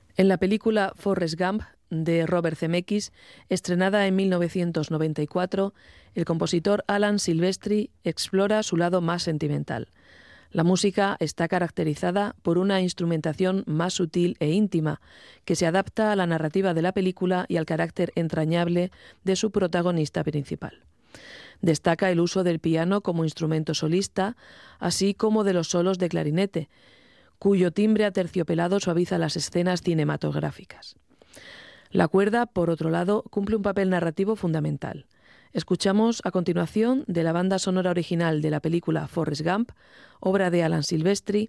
En la película Forrest Gump, de Robert Zemeckis, estrenada en 1994, el compositor Alan Silvestri explora su lado más sentimental. La música está caracterizada por una instrumentación más sutil e íntima, que se adapta a la narrativa de la película y al carácter entrañable de su protagonista principal. Destaca el uso del piano como instrumento solista, así como de los solos de clarinete, cuyo timbre aterciopelado suaviza las escenas cinematográficas. La cuerda, por otro lado, cumple un papel narrativo fundamental. Escuchamos a continuación de la banda sonora original de la película Forrest Gump, obra de Alan Silvestri,